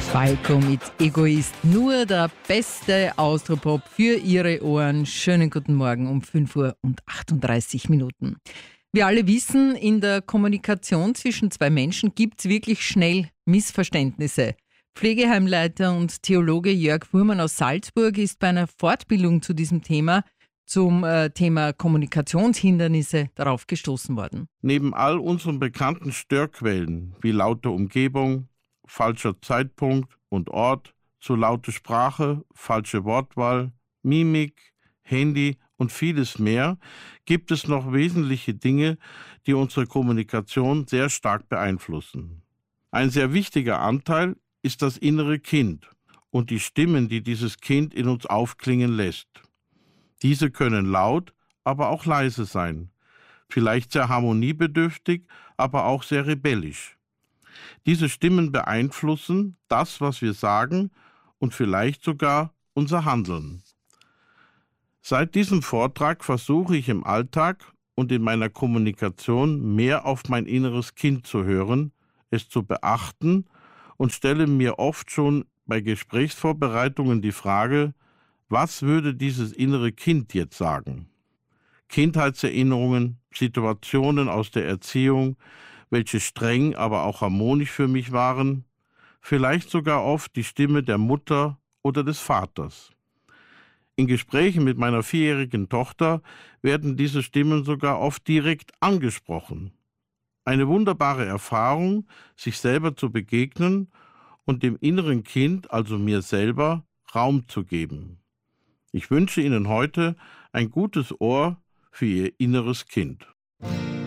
Falco mit Egoist, nur der beste Austropop für Ihre Ohren. Schönen guten Morgen um 5:38 Uhr. Wir alle wissen, in der Kommunikation zwischen zwei Menschen gibt es wirklich schnell Missverständnisse. Pflegeheimleiter und Theologe Jörg Fuhrmann aus Salzburg ist bei einer Fortbildung zu diesem Thema zum Thema Kommunikationshindernisse darauf gestoßen worden. Neben all unseren bekannten Störquellen wie laute Umgebung, falscher Zeitpunkt und Ort, zu laute Sprache, falsche Wortwahl, Mimik, Handy und vieles mehr, gibt es noch wesentliche Dinge, die unsere Kommunikation sehr stark beeinflussen. Ein sehr wichtiger Anteil ist das innere Kind und die Stimmen, die dieses Kind in uns aufklingen lässt. Diese können laut, aber auch leise sein, vielleicht sehr harmoniebedürftig, aber auch sehr rebellisch. Diese Stimmen beeinflussen das, was wir sagen und vielleicht sogar unser Handeln. Seit diesem Vortrag versuche ich im Alltag und in meiner Kommunikation mehr auf mein inneres Kind zu hören, es zu beachten und stelle mir oft schon bei Gesprächsvorbereitungen die Frage, was würde dieses innere Kind jetzt sagen? Kindheitserinnerungen, Situationen aus der Erziehung, welche streng, aber auch harmonisch für mich waren, vielleicht sogar oft die Stimme der Mutter oder des Vaters. In Gesprächen mit meiner 4-jährigen Tochter werden diese Stimmen sogar oft direkt angesprochen. Eine wunderbare Erfahrung, sich selber zu begegnen und dem inneren Kind, also mir selber, Raum zu geben. Ich wünsche Ihnen heute ein gutes Ohr für Ihr inneres Kind.